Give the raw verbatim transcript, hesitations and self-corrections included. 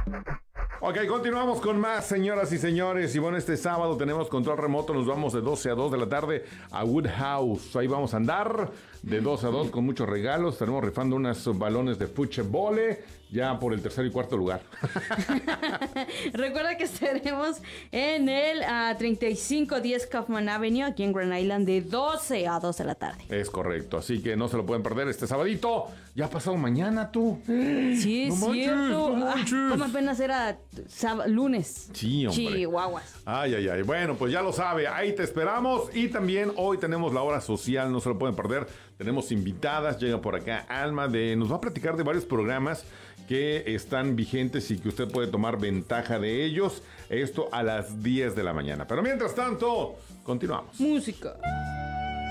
Ok, continuamos con más, señoras y señores. Y bueno, este sábado tenemos control remoto. Nos vamos de doce a dos de la tarde a Woodhouse. Ahí vamos a andar de dos a dos con muchos regalos. Estaremos rifando unos balones de fútbol ya por el tercer y cuarto lugar. Recuerda que estaremos en el uh, treinta y cinco diez Kaufman Avenue, aquí en Grand Island, de doce a dos de la tarde. Es correcto, así que no se lo pueden perder este sabadito. Ya ha pasado mañana, tú. Sí, es no manches, cierto. no manches. Ah, como apenas era sab- lunes. Sí, hombre. Chihuahuas. Ay, ay, ay. Bueno, pues ya lo sabe. Ahí te esperamos. Y también hoy tenemos la hora social. No se lo pueden perder. Tenemos invitadas. Llega por acá Alma. De, nos va a platicar de varios programas que están vigentes y que usted puede tomar ventaja de ellos. Esto a las diez de la mañana. Pero mientras tanto, continuamos. Música.